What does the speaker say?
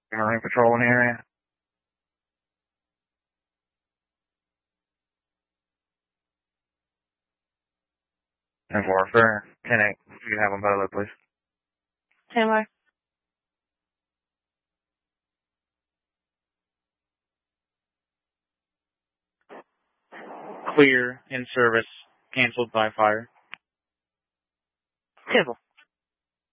Marine Patrol in the area. And Warfare, 10-8. If you have them by the loop, please. 10 more. Clear, in service, canceled by fire. Civil.